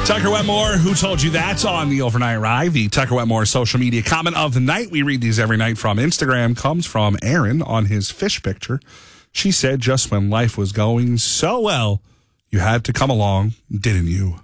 Tucker Wetmore, who told you that's on the Overnight Ride, the Tucker Wetmore social media comment of the night. We read these every night from Instagram. Comes from Aaron on his fish picture. She said, just when life was going so well, you had to come along, didn't you?